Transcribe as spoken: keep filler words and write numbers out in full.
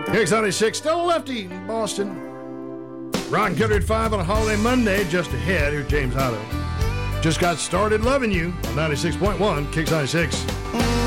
Kicks ninety-six, still a lefty in Boston. Ron Country at five on a holiday Monday, just ahead. Here's James Otto. Just got started loving you on ninety-six point one, Kicks ninety-six.